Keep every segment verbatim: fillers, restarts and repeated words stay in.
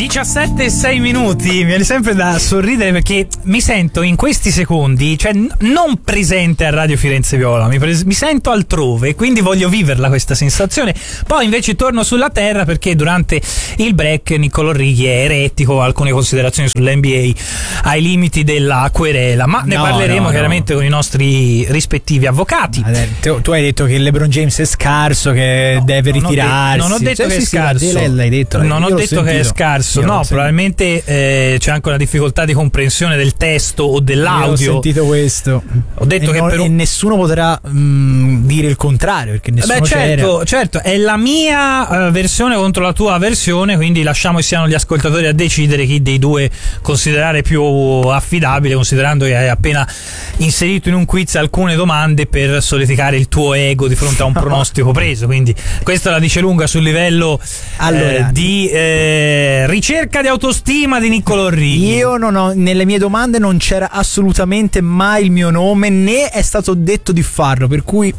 diciassette e sei minuti, mi viene sempre da sorridere perché mi sento in questi secondi, cioè n- non presente a Radio Firenze Viola, mi, pres- mi sento altrove, quindi voglio viverla questa sensazione. Poi invece torno sulla terra perché durante il break Niccolò Righi è eretico, alcune considerazioni sull'N B A ai limiti della querela, ma ne no, parleremo no, chiaramente no. con i nostri rispettivi avvocati. Tu, tu hai detto che LeBron James è scarso, che No, deve non ho ritirarsi. de- non ho detto sì, che sì, è scarso. Sì, lei, l'hai detto. Non Io ho l'ho detto che è sentito. scarso. Io No, l'ho probabilmente eh, c'è anche una difficoltà di comprensione del testo o dell'audio. Io ho sentito questo. Ho detto e che non, per un... e nessuno potrà mh, dire il contrario, perché nessuno Beh, certo, c'era. certo, è la mia uh, versione contro la tua versione, quindi lasciamo che siano gli ascoltatori a decidere chi dei due considerare più affidabile, considerando che hai appena inserito in un quiz alcune domande per solleticare il tuo ego di fronte a un pronostico preso, quindi questa la dice lunga sul livello Allora, eh, di eh, ricerca di autostima di Niccolò Righi. Io non ho, nelle mie domande non c'era assolutamente mai il mio nome, né è stato detto di farlo, per cui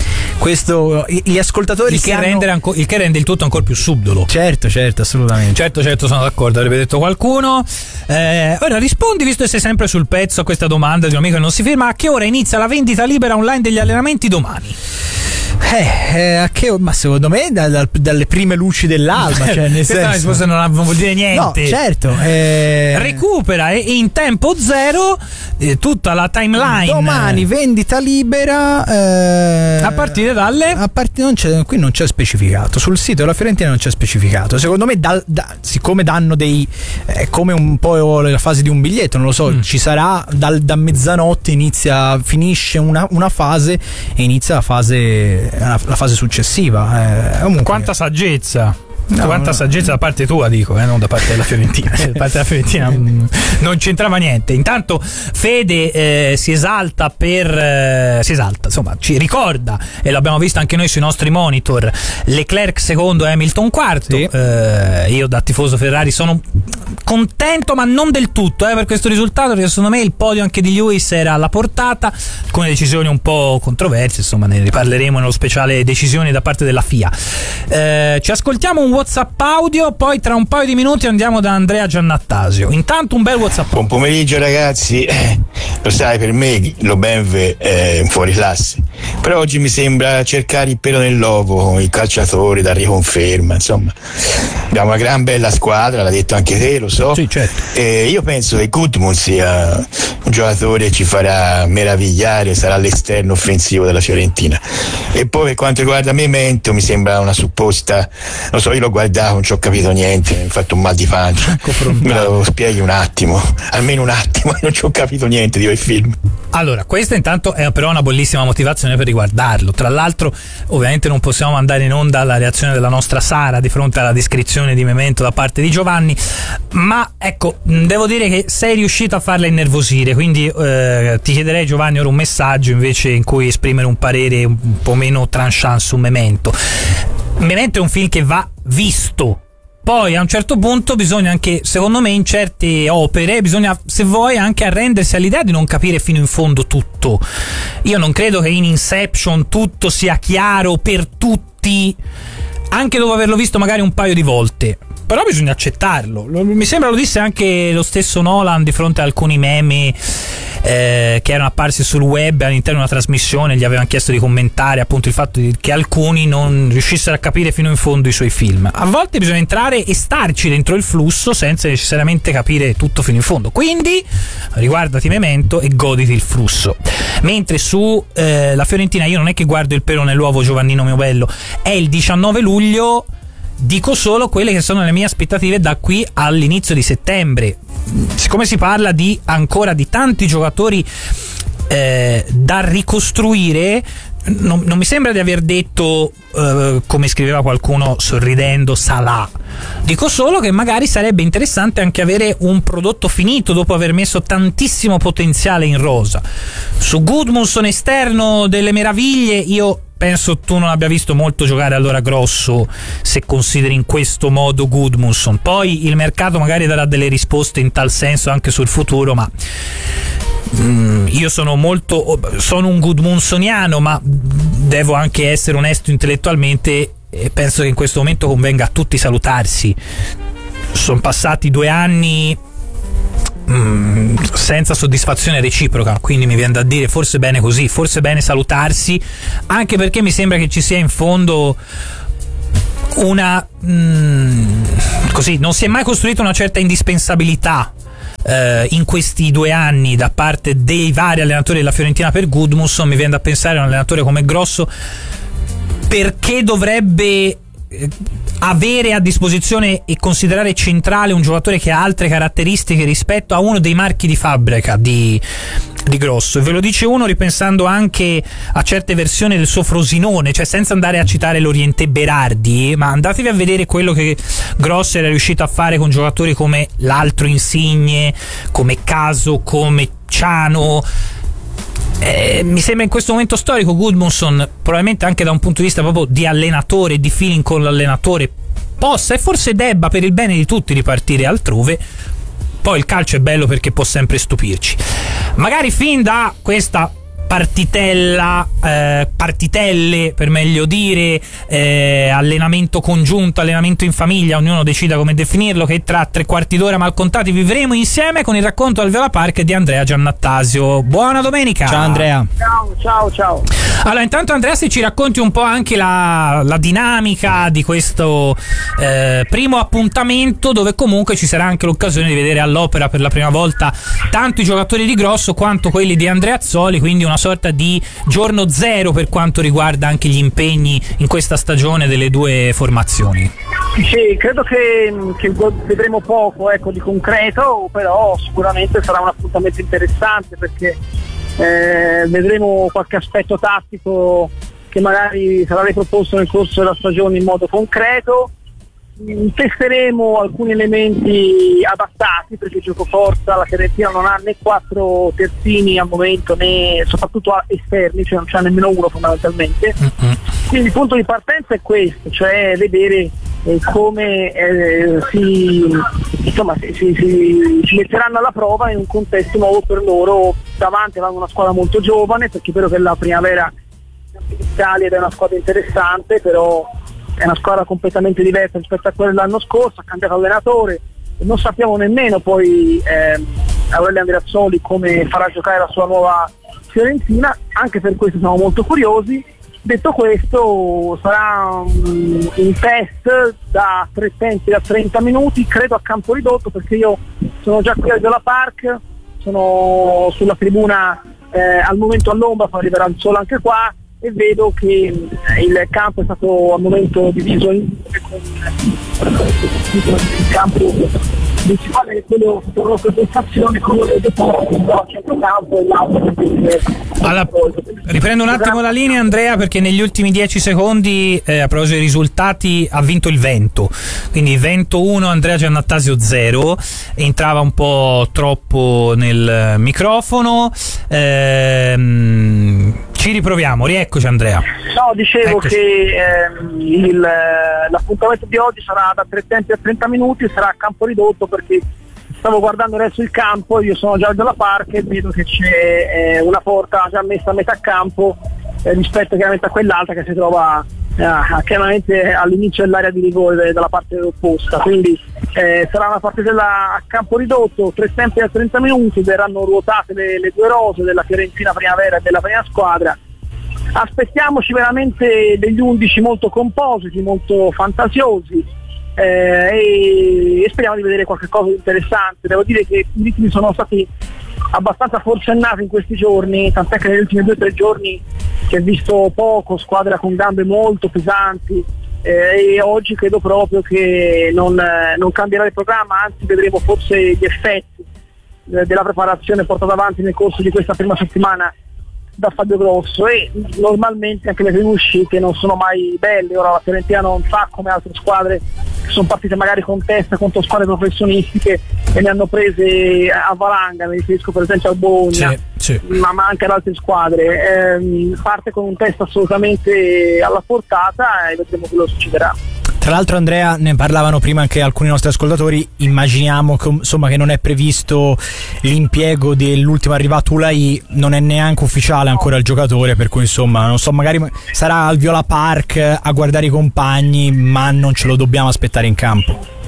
questo gli ascoltatori il che, sanno... rende anco, il che rende il tutto ancora più subdolo. Certo, certo, assolutamente. Certo, certo, sono d'accordo, avrebbe detto qualcuno. Eh, ora rispondi, visto che sei sempre sul pezzo, a questa domanda di un amico che non si ferma: a che ora inizia la vendita libera online degli allenamenti domani? Eh, eh, a che, ma secondo me da, da, dalle prime luci dell'alba, cioè nel Questa senso... risposta non, non vuol dire niente. No, certo. Eh... Recupera e in tempo zero eh, tutta la timeline. Domani vendita libera eh... a partire dalle a part- non c'è, qui non c'è specificato sul sito della Fiorentina, non c'è specificato. Secondo me dal, da, siccome danno dei eh, come un po' la fase di un biglietto, non lo so, mm. ci sarà dal, da mezzanotte inizia finisce una, una fase e inizia la fase la, la fase successiva. Eh, comunque... Quanta saggezza. No, Quanta no. saggezza da parte tua, dico, eh, non da parte della Fiorentina. Da parte della Fiorentina non c'entrava niente. Intanto Fede eh, si esalta per eh, si esalta, insomma, ci ricorda, e l'abbiamo visto anche noi sui nostri monitor, Leclerc secondo, Hamilton quarto. Sì. Eh, io da tifoso Ferrari sono contento, ma non del tutto eh, per questo risultato, perché secondo me il podio anche di Lewis era alla portata, con decisioni un po' controverse, insomma ne riparleremo nello speciale decisioni da parte della F I A. Eh, ci ascoltiamo un WhatsApp audio, poi tra un paio di minuti andiamo da Andrea Giannattasio. Intanto un bel WhatsApp. Buon pomeriggio ragazzi, eh, lo sai, per me lo B M W è un fuori classe, però oggi mi sembra cercare il pelo nell'uovo, il calciatore da riconferma, insomma abbiamo una gran bella squadra, l'ha detto anche te, lo so. Sì, certo. Eh, io penso che Gudmundsson sia un giocatore che ci farà meravigliare, sarà l'esterno offensivo della Fiorentina. E poi per quanto riguarda Memento mi sembra una supposta, non so, io l'ho guardato, non ci ho capito niente, mi ha fatto un mal di pancia, me lo spieghi un attimo, almeno un attimo, non ci ho capito niente di quel film. Allora, questa intanto è però una bellissima motivazione per riguardarlo. Tra l'altro, ovviamente non possiamo mandare in onda la reazione della nostra Sara di fronte alla descrizione di Memento da parte di Giovanni, ma ecco, devo dire che sei riuscito a farla innervosire, quindi eh, ti chiederei, Giovanni, ora un messaggio invece in cui esprimere un parere un po' meno tranchant su Memento. Memento è un film che va visto. Poi a un certo punto bisogna anche, secondo me, in certe opere bisogna, se vuoi, anche arrendersi all'idea di non capire fino in fondo tutto. Io non credo che in Inception tutto sia chiaro per tutti, anche dopo averlo visto magari un paio di volte. Però bisogna accettarlo. Mi sembra lo disse anche lo stesso Nolan di fronte a alcuni meme eh, che erano apparsi sul web all'interno di una trasmissione. Gli avevano chiesto di commentare appunto il fatto di, che alcuni non riuscissero a capire fino in fondo i suoi film. A volte bisogna entrare e starci dentro il flusso senza necessariamente capire tutto fino in fondo. Quindi riguardati Memento e goditi il flusso. Mentre su eh, la Fiorentina io non è che guardo il pelo nell'uovo, Giovannino mio bello, è il diciannove luglio. Dico solo quelle che sono le mie aspettative da qui all'inizio di settembre. Siccome si parla di ancora di tanti giocatori eh, da ricostruire, non, non mi sembra di aver detto eh, come scriveva qualcuno sorridendo Salah. Dico solo che magari sarebbe interessante anche avere un prodotto finito dopo aver messo tantissimo potenziale in rosa. Su Gudmundsson esterno delle meraviglie, io penso tu non abbia visto molto giocare allora grosso, se consideri in questo modo Gudmundsson. Poi il mercato magari darà delle risposte in tal senso anche sul futuro, ma mm, io sono molto sono un Gudmundssoniano, ma devo anche essere onesto intellettualmente e penso che in questo momento convenga a tutti salutarsi. sono passati due anni mm, senza soddisfazione reciproca, quindi mi viene da dire forse bene così, forse bene salutarsi, anche perché mi sembra che ci sia in fondo una mm, così, non si è mai costruita una certa indispensabilità eh, in questi due anni da parte dei vari allenatori della Fiorentina per Gudmundsson. Mi viene da pensare a un allenatore come Grosso, perché dovrebbe avere a disposizione e considerare centrale un giocatore che ha altre caratteristiche rispetto a uno dei marchi di fabbrica di, di Grosso. E ve lo dice uno ripensando anche a certe versioni del suo Frosinone, cioè senza andare a citare l'Oriente Berardi, ma andatevi a vedere quello che Grosso era riuscito a fare con giocatori come l'altro Insigne, come Caso, come Ciano. Eh, mi sembra in questo momento storico Gudmundsson, probabilmente anche da un punto di vista proprio di allenatore, di feeling con l'allenatore, possa e forse debba, per il bene di tutti, ripartire altrove. Poi il calcio è bello perché può sempre stupirci. Magari fin da questa partitella, eh, partitelle per meglio dire, eh, allenamento congiunto, allenamento in famiglia, ognuno decida come definirlo, che tra tre quarti d'ora mal contati vivremo insieme con il racconto al Viola Park di Andrea Giannattasio. Buona domenica. Ciao Andrea. Ciao, ciao, ciao. Allora, intanto Andrea, se ci racconti un po' anche la, la dinamica di questo eh, primo appuntamento, dove comunque ci sarà anche l'occasione di vedere all'opera per la prima volta tanto i giocatori di Grosso quanto quelli di Andreazzoli, quindi una sorta di giorno zero per quanto riguarda anche gli impegni in questa stagione delle due formazioni. Sì, credo che, che vedremo poco, ecco, di concreto, però sicuramente sarà un appuntamento interessante, perché eh, vedremo qualche aspetto tattico che magari sarà riproposto nel corso della stagione in modo concreto. Testeremo alcuni elementi adattati, perché il gioco forza la Fiorentina non ha né quattro terzini al momento, né soprattutto esterni, cioè non c'è nemmeno uno fondamentalmente. Mm-hmm. Quindi il punto di partenza è questo, cioè vedere eh, come eh, si, insomma, si, si, si, si metteranno alla prova in un contesto nuovo per loro. Davanti vanno una squadra molto giovane, perché è vero che la primavera in Italia è una squadra interessante, però è una squadra completamente diversa rispetto a quella dell'anno scorso, ha cambiato allenatore e non sappiamo nemmeno poi eh, Aurelio Andreazzoli come farà giocare la sua nuova Fiorentina. Anche per questo siamo molto curiosi. Detto questo, sarà un, un test da tre tempi da trenta minuti, credo a campo ridotto, perché io sono già qui al Viola Park, sono sulla tribuna eh, al momento all'ombra, poi arriverà il sole anche qua, e vedo che il campo è stato al momento diviso in con il campo principale, è quello per la presentazione, quello del deportivo a centrocampo e l'altro. Allora, riprendo un attimo la linea, Andrea, perché negli ultimi dieci secondi eh, a proposito dei risultati ha vinto il Vento, quindi Vento uno, Andrea Giannattasio zero, entrava un po' troppo nel microfono. ehm, ci riproviamo, rieccoci Andrea. No, dicevo Eccoci. che ehm, il, l'appuntamento di oggi sarà da tre tempi a trenta minuti, sarà a campo ridotto, perché stavo guardando adesso il campo, io sono già dalla Park e vedo che c'è eh, una porta già messa a metà campo eh, rispetto chiaramente a quell'altra che si trova eh, chiaramente all'inizio dell'area di rigore dalla parte opposta, quindi eh, sarà una partita a campo ridotto, tre tempi a trenta minuti, verranno ruotate le, le due rose della Fiorentina Primavera e della prima squadra. Aspettiamoci veramente degli undici molto compositi, molto fantasiosi, eh, e, e speriamo di vedere qualche cosa di interessante. Devo dire che i ritmi sono stati abbastanza forsennati in questi giorni, tant'è che negli ultimi due o tre giorni si è visto poco, squadra con gambe molto pesanti, eh, e oggi credo proprio che non, non cambierà il programma, anzi vedremo forse gli effetti eh, della preparazione portata avanti nel corso di questa prima settimana da Fabio Grosso, e normalmente anche le prime uscite non sono mai belle. Ora la Fiorentina non fa come altre squadre che sono partite magari con testa contro squadre professionistiche e ne hanno prese a valanga, mi riferisco per esempio al Bologna, sì, sì. ma, ma anche ad altre squadre. Eh, parte con un test assolutamente alla portata e vedremo quello che succederà. Tra l'altro, Andrea, ne parlavano prima anche alcuni nostri ascoltatori, immaginiamo che, insomma, che non è previsto l'impiego dell'ultimo arrivato Ulai, non è neanche ufficiale ancora il giocatore, per cui insomma non so, magari sarà al Viola Park a guardare i compagni, ma non ce lo dobbiamo aspettare in campo.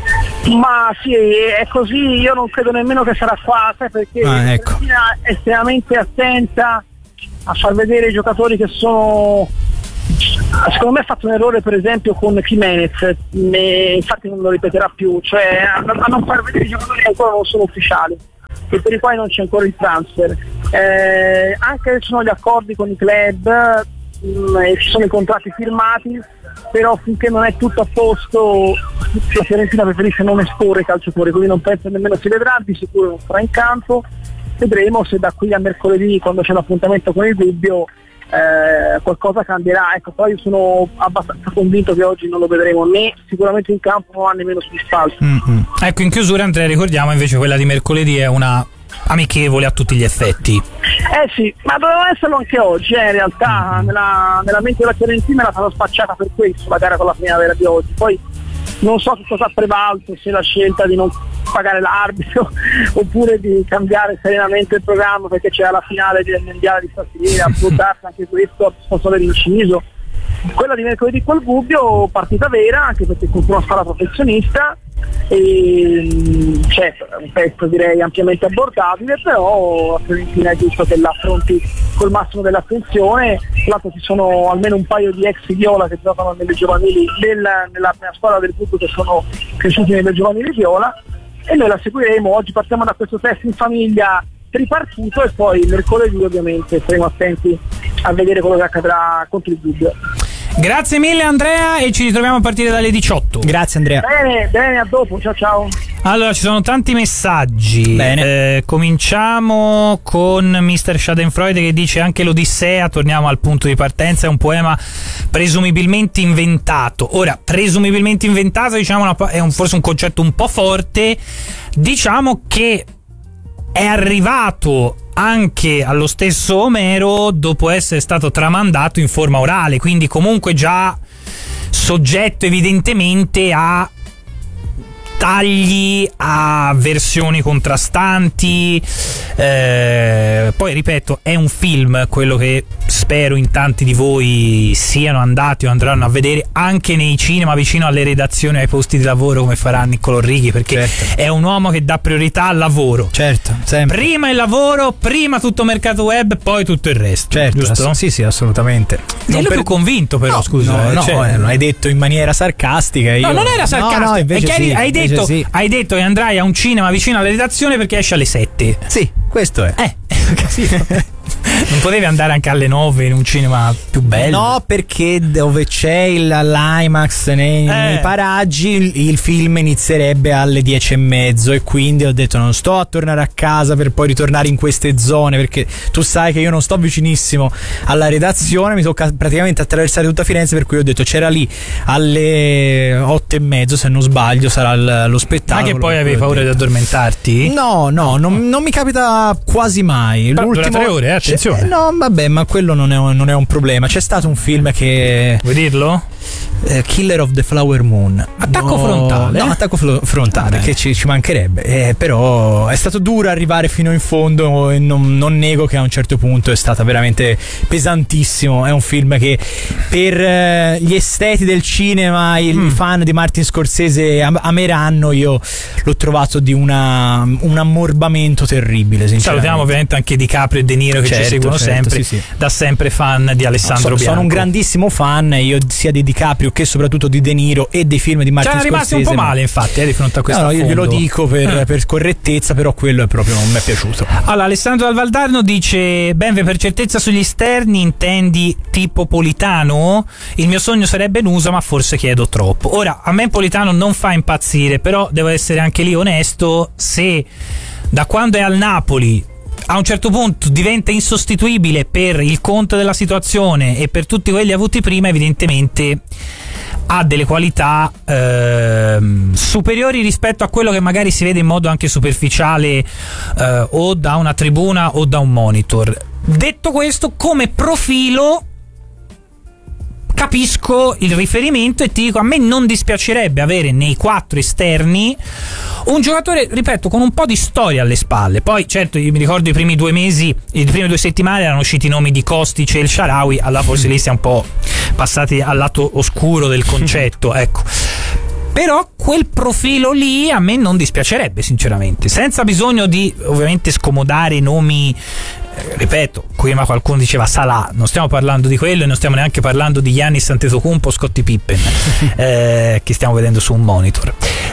Ma sì, è così, io non credo nemmeno che sarà qua, sai, perché ah, ecco. la Fiorentina è estremamente attenta a far vedere i giocatori che sono, secondo me ha fatto un errore per esempio con Jimenez, infatti non lo ripeterà più, cioè a, a non far vedere i giocatori che ancora non sono ufficiali e per i quali non c'è ancora il transfer, eh, anche se ci sono gli accordi con i club mh, e ci sono i contratti firmati, però finché non è tutto a posto la Fiorentina preferisce non esporre i calciatori, quindi non penso nemmeno si vedrà, di sicuro non sarà in campo. Vedremo se da qui a mercoledì, quando c'è l'appuntamento con il Gubbio, eh, qualcosa cambierà. Ecco, però io sono abbastanza convinto che oggi non lo vedremo né sicuramente in campo, ma nemmeno sugli spalti. Mm-hmm. Ecco, in chiusura, Andrea, ricordiamo invece quella di mercoledì è una amichevole a tutti gli effetti. Eh sì, ma doveva esserlo anche oggi, eh, in realtà nella, nella mente della Fiorentina era stata spacciata per questo la gara con la primavera di oggi. Poi non so che cosa ha prevalso, se la scelta di non pagare l'arbitro oppure di cambiare serenamente il programma perché c'era la finale del mondiale di stasera, può darsi anche questo, posso aver inciso. Quella di mercoledì col Gubbio, partita vera, anche perché contro una squadra professionista, e certo è un pezzo direi ampiamente abbordabile, però la Fiorentina è giusto che l'affronti col massimo dell'attenzione. Tra l'altro ci sono almeno un paio di ex viola che giocano nelle giovanili del, nella prima squadra del Gubbio, che sono cresciuti nelle giovanili viola, e noi la seguiremo. Oggi partiamo da questo test in famiglia tripartito e poi mercoledì ovviamente saremo attenti a vedere quello che accadrà contro il Gubbio. Grazie mille Andrea e ci ritroviamo a partire dalle diciotto. Grazie Andrea. Bene, bene, a dopo, ciao ciao. Allora, ci sono tanti messaggi. Bene. Eh, cominciamo con mister Schadenfreude che dice: anche l'Odissea, torniamo al punto di partenza, è un poema presumibilmente inventato. Ora, presumibilmente inventato, diciamo, una, è un, forse un concetto un po' forte. Diciamo che è arrivato anche allo stesso Omero dopo essere stato tramandato in forma orale, quindi comunque già soggetto evidentemente a tagli, a versioni contrastanti. Eh, poi ripeto, è un film, quello che spero in tanti di voi siano andati o andranno a vedere anche nei cinema vicino alle redazioni, ai posti di lavoro, come farà Niccolò Righi, perché certo, è un uomo che dà priorità al lavoro. Certo, sempre. Prima il lavoro, prima tutto mercato web, poi tutto il resto. Certo, giusto? Ass- sì, sì, assolutamente. Non per... più convinto, però, no, scusa. No, eh, no, cioè... eh, lo hai detto in maniera sarcastica. Io... No, non era sarcastico. No, no, invece hai, sì, hai, invece detto, sì. hai detto che andrai a un cinema vicino alla redazione perché esce alle sette. Sì, questo è. Eh, non potevi andare anche alle nove in un cinema più bello? No, perché dove c'è il, l'IMAX nei, eh. nei paraggi il, il film inizierebbe alle dieci e mezzo e quindi ho detto non sto a tornare a casa per poi ritornare in queste zone, perché tu sai che io non sto vicinissimo alla redazione, mi tocca praticamente attraversare tutta Firenze, per cui ho detto c'era lì alle otto e mezzo, se non sbaglio sarà l- lo spettacolo. Ma che poi avevi paura di addormentarti? No, no, non, non mi capita quasi mai. Però L'ultimo... dura tre ore, eh, attenzione. Eh, no, vabbè, ma quello non è, non è un problema. C'è stato un film che... Vuoi dirlo? Eh, Killer of the Flower Moon. Attacco no, frontale? No, attacco flo- frontale, ah, che ci, ci mancherebbe. Eh, però è stato duro arrivare fino in fondo e non, non nego che a un certo punto è stata veramente pesantissimo. È un film che per eh, gli esteti del cinema, i mm. fan di Martin Scorsese am- ameranno. Io l'ho trovato di una, un ammorbamento terribile, sinceramente. Salutiamo ovviamente anche DiCaprio e De Niro che certo, ci seguono certo, sempre, sì, sì. da sempre fan di Alessandro no, so, Bianco. Sono un grandissimo fan io sia di DiCaprio che soprattutto di De Niro e dei film di Martin Scorsese. C'era rimasti un po' male infatti eh, di fronte a questo. No, no, io glielo fondo. dico per, eh. per correttezza, però quello è proprio non mi è piaciuto. Allora, Alessandro Dal Valdarno dice: Benve, per certezza sugli esterni intendi tipo Politano? Il mio sogno sarebbe Nusa, ma forse chiedo troppo. Ora, a me Politano non fa impazzire, però devo essere anche lì onesto, se da quando è al Napoli a un certo punto diventa insostituibile per il conto della situazione e per tutti quelli avuti prima, evidentemente ha delle qualità ehm, superiori rispetto a quello che magari si vede in modo anche superficiale eh, o da una tribuna o da un monitor. Detto questo, come profilo capisco il riferimento e ti dico, a me non dispiacerebbe avere nei quattro esterni un giocatore, ripeto, con un po' di storia alle spalle. Poi certo, io mi ricordo i primi due mesi, le prime due settimane erano usciti i nomi di Kostic e El Shaarawy, allora forse lì si è un po' passati al lato oscuro del concetto, ecco. però quel profilo lì a me non dispiacerebbe sinceramente, senza bisogno di ovviamente scomodare nomi. Ripeto, prima qualcuno diceva Salah, non stiamo parlando di quello e non stiamo neanche parlando di Giannis Antetokounmpo o Scottie Pippen eh, che stiamo vedendo su un monitor.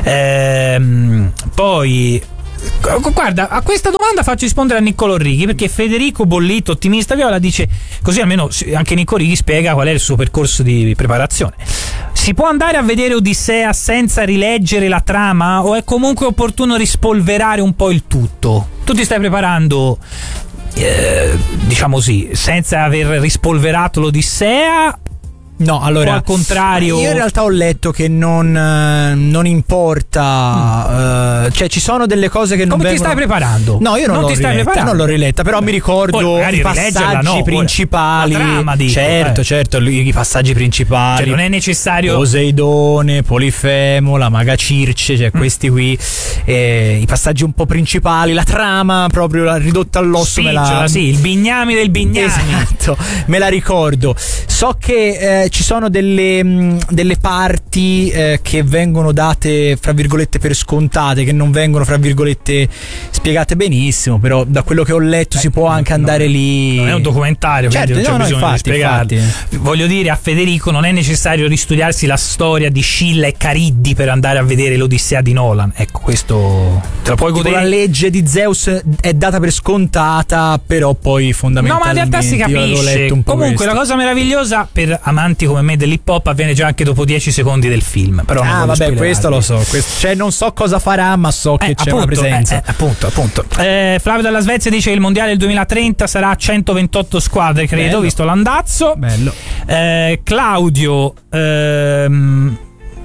Ehm, poi guarda, a questa domanda faccio rispondere a Niccolò Righi, perché Federico Bollito, ottimista viola, dice così almeno anche Nicco Righi spiega qual è il suo percorso di preparazione. Si può andare a vedere Odissea senza rileggere la trama o è comunque opportuno rispolverare un po' il tutto? Tu ti stai preparando Eh, diciamo così, senza aver rispolverato l'Odissea? No, allora, o al contrario? Io in realtà ho letto che non, eh, non importa, mm. eh, cioè ci sono delle cose che non Come vengono... ti stai preparando? No, io non, non l'ho ti stai riletta, preparando. non l'ho riletta, però mi ricordo i passaggi no, principali. La trama, dico, certo, eh. certo, i passaggi principali. Cioè non è necessario Poseidone, Polifemo, la maga Circe, cioè mm. questi qui, eh, i passaggi un po' principali, la trama proprio la ridotta all'osso. Sì, me la... cioè, sì, il bignami del bignami. Esatto, me la ricordo. So che eh, ci sono delle, mh, delle parti eh, che vengono date fra virgolette per scontate, che non vengono fra virgolette spiegate benissimo, però da quello che ho letto Beh, si può anche andare non lì. Non è un documentario, certo, quindi non c'è no, bisogno no, infatti, di spiegarli. infatti. Voglio dire, a Federico non è necessario ristudiarsi la storia di Scilla e Cariddi per andare a vedere l'Odissea di Nolan. Ecco, questo te lo puoi tipo godere. La legge di Zeus è data per scontata, però poi fondamentalmente no, ma in realtà si capisce. Comunque questo. La cosa meravigliosa per amanti come me dell'hip hop avviene già anche dopo dieci secondi del film. Però ah vabbè, questo lo so, questo, cioè non so cosa farà, ma so che eh, c'è appunto, una presenza. eh, eh, appunto appunto eh, Flavio dalla Svezia dice che il mondiale del duemilatrenta sarà a centoventotto squadre, credo. Bello. Visto l'andazzo. Bello. eh, Claudio ehm,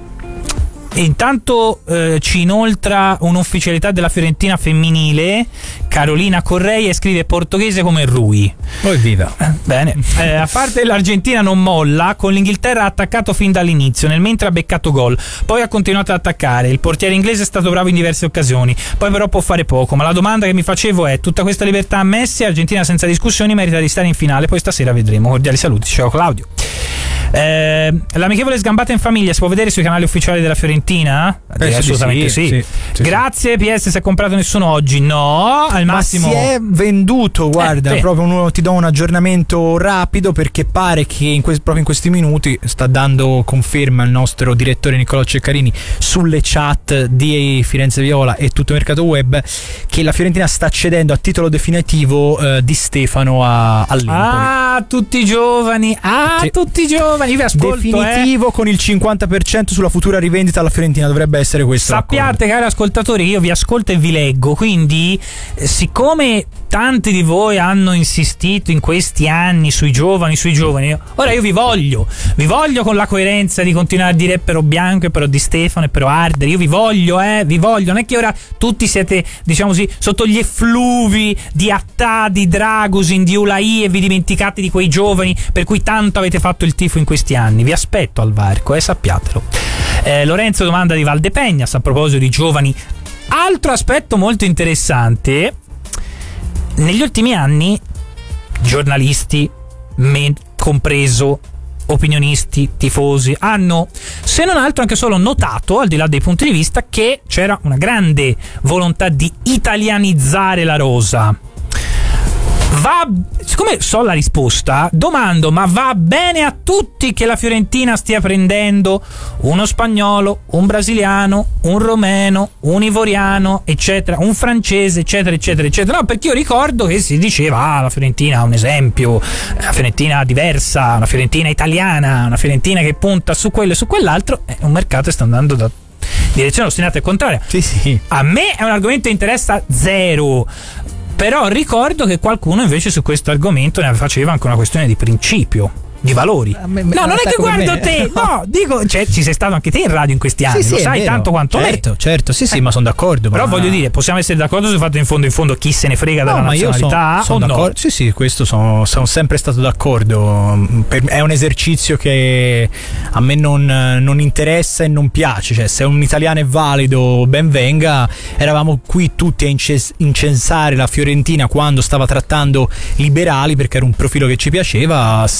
intanto eh, ci inoltra un'ufficialità della Fiorentina femminile, Carolina Correia, e scrive portoghese come Rui. Poi viva. Eh, bene. Eh, a parte l'Argentina non molla, con l'Inghilterra ha attaccato fin dall'inizio, nel mentre ha beccato gol, poi ha continuato ad attaccare. Il portiere inglese è stato bravo in diverse occasioni, poi però può fare poco. Ma la domanda che mi facevo è: tutta questa libertà a Messi, Argentina senza discussioni merita di stare in finale, poi stasera vedremo. Cordiali saluti, ciao Claudio. Eh, l'amichevole Sgambata in famiglia si può vedere sui canali ufficiali della Fiorentina? Eh, assolutamente sì, sì. sì, sì Grazie. P S, si è comprato nessuno oggi? No, al massimo. Ma si è venduto, guarda, eh, proprio un, ti do un aggiornamento rapido, perché pare che in que- proprio in questi minuti sta dando conferma il nostro direttore Niccolò Ceccarini sulle chat di Firenze Viola e Tutto Mercato Web, che la Fiorentina sta cedendo a titolo definitivo eh, Di Stefano a, all'Empoli. Ah, tutti giovani. Ah, sì. tutti giovani. Io vi ascolto, definitivo eh. con il cinquanta per cento sulla futura rivendita alla Fiorentina, dovrebbe essere questo. Sappiate, cari ascoltatori, che io vi ascolto e vi leggo, quindi eh, siccome tanti di voi hanno insistito in questi anni sui giovani, sui giovani, ora io vi voglio, vi voglio con la coerenza di continuare a dire però Bianco e però Di Stefano e però Arder, io vi voglio, eh, vi voglio, non è che ora tutti siete, diciamo così, sotto gli effluvi di Attà, di Dragusin, di Ulai e vi dimenticate di quei giovani per cui tanto avete fatto il tifo in questi anni. Vi aspetto al varco, eh, sappiatelo. eh, Lorenzo domanda di Valdepegnas a proposito di giovani. Altro aspetto molto interessante: negli ultimi anni giornalisti, me compreso, opinionisti, tifosi, hanno, se non altro anche solo notato, al di là dei punti di vista, che c'era una grande volontà di italianizzare la rosa. Va, siccome so la risposta, domando: ma va bene a tutti che la Fiorentina stia prendendo uno spagnolo, un brasiliano, un romeno, un ivoriano, eccetera, un francese, eccetera, eccetera, eccetera? No, perché io ricordo che si diceva: ah, la Fiorentina ha un esempio, una Fiorentina diversa, una Fiorentina italiana, una Fiorentina che punta su quello e su quell'altro. Eh, un mercato sta andando da direzione ostinata e contraria. Sì, sì. A me è un argomento che interessa zero. Però ricordo che qualcuno invece su questo argomento ne faceva anche una questione di principio, di valori. Me, no, non è che guardo me. te, no, dico, cioè, ci sei stato anche te in radio in questi anni, sì, lo sì, sai tanto quanto certo, me. Certo, certo, sì, sì, eh. ma sono d'accordo. Però ma... voglio dire, possiamo essere d'accordo sul fatto che in fondo in fondo chi se ne frega no, dalla ma nazionalità? Io sono son d'accordo. No? Sì, sì, questo sono, sono sempre stato d'accordo. Per, è un esercizio che a me non, non interessa e non piace. Cioè, se un italiano è valido, ben venga. Eravamo qui tutti a inces- incensare la Fiorentina quando stava trattando liberali, perché era un profilo che ci piaceva. Se la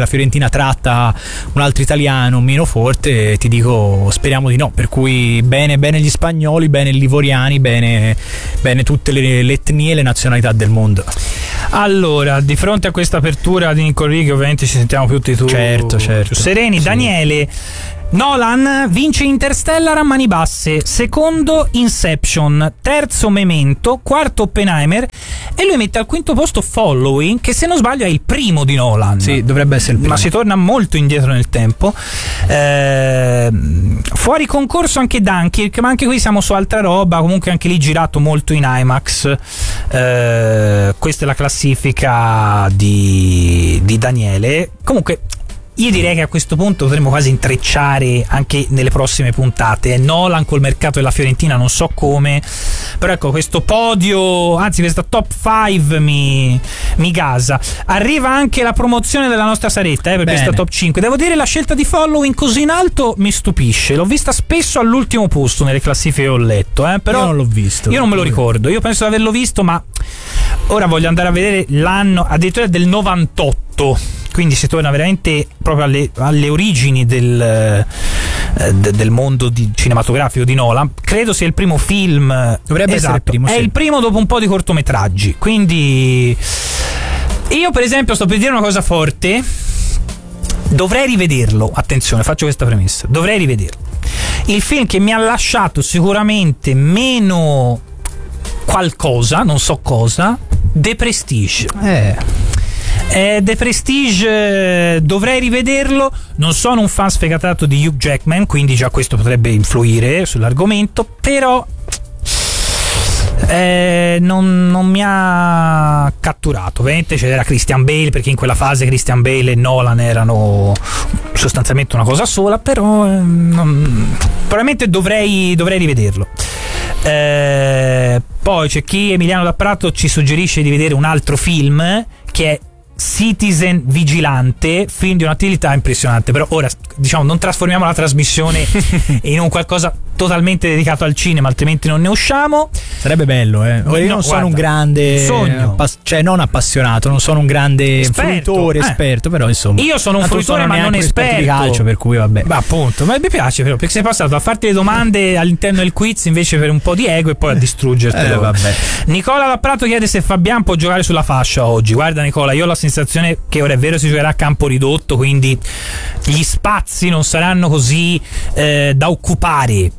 Fiorentina tratta un altro italiano meno forte, ti dico speriamo di no. Per cui bene, bene gli spagnoli, bene i livoriani, bene, bene tutte le, le etnie e le nazionalità del mondo. Allora, di fronte a questa apertura di Nico Righi, ovviamente ci sentiamo più tutti tu, certo, certo. più sereni. Sì. Daniele, Nolan vince Interstellar a mani basse, secondo Inception, terzo Memento, quarto Oppenheimer, e lui mette al quinto posto Following, che se non sbaglio è il primo di Nolan. Sì, dovrebbe essere il primo. Ma si torna molto indietro nel tempo. Eh, fuori concorso anche Dunkirk, ma anche qui siamo su altra roba, comunque anche lì girato molto in IMAX. Eh, questa è la classifica di, di Daniele. Comunque io direi che a questo punto potremmo quasi intrecciare anche nelle prossime puntate. È Nolan col mercato della Fiorentina, non so come, però ecco, questo podio, anzi questa top cinque mi, mi gasa. Arriva anche la promozione della nostra Saretta eh, per Bene. questa top cinque. Devo dire, la scelta di Following così in alto mi stupisce. L'ho vista spesso all'ultimo posto nelle classifiche che ho letto, eh, però io non l'ho visto. Io non me lo ricordo. Io penso di averlo visto, ma ora voglio andare a vedere l'anno, addirittura del novantotto. Quindi si torna veramente proprio alle, alle origini del, eh, de, del mondo di, cinematografico di Nolan. Credo sia il primo film. Dovrebbe esatto, essere il primo. È sì. il primo dopo un po' di cortometraggi. Quindi io per esempio sto per dire una cosa forte. Dovrei rivederlo. Attenzione, faccio questa premessa. Dovrei rivederlo. Il film che mi ha lasciato sicuramente meno qualcosa, non so cosa, The Prestige. Eh Eh, The Prestige, dovrei rivederlo. Non sono un fan sfegatato di Hugh Jackman, quindi già questo potrebbe influire sull'argomento, però eh, non, non mi ha catturato. Ovviamente c'era Christian Bale, perché in quella fase Christian Bale e Nolan erano sostanzialmente una cosa sola, però eh, non, probabilmente dovrei, dovrei rivederlo. Eh, poi c'è chi, Emiliano da Prato, ci suggerisce di vedere un altro film che è Citizen Vigilante, film di un'attività impressionante. Però ora, diciamo, non trasformiamo la trasmissione in un qualcosa totalmente dedicato al cinema, altrimenti non ne usciamo. Sarebbe bello, eh. Io no, non guarda, sono un grande sogno. Appass- cioè non appassionato, non sono un grande Esperto, fruitore, eh. esperto, però insomma. Io sono un tanto fruitore sono ma non neanche un esperto esperto di calcio, per cui vabbè. Ma appunto, ma mi piace però, perché sei passato a farti le domande all'interno del quiz invece per un po' di ego e poi a distruggertelo. Eh, vabbè. Nicola da Prato chiede se Fabian può giocare sulla fascia oggi. Guarda Nicola, io ho la sensazione che ora è vero si giocherà a campo ridotto, quindi gli spazi non saranno così eh, da occupare.